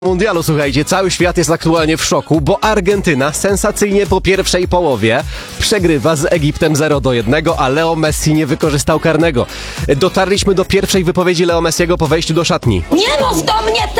Mundialu, słuchajcie, cały świat jest aktualnie w szoku, bo Argentyna sensacyjnie po pierwszej połowie przegrywa z Egiptem 0-1, a Leo Messi nie wykorzystał karnego. Dotarliśmy do pierwszej wypowiedzi Leo Messiego po wejściu do szatni. Nie mów do mnie